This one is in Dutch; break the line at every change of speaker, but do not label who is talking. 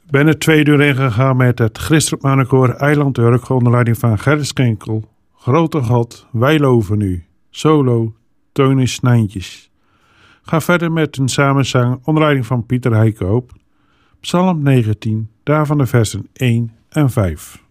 Ik ben het tweede uur ingegaan met het Christelijk Mannenkoor Eiland Urk onder leiding van Gerrit Skenkel. Grote God, wij loven u. Solo, Tony Snijntjes. Ga verder met een samenzang onder leiding van Pieter Heikoop. Psalm 19, daarvan de versen 1 en 5.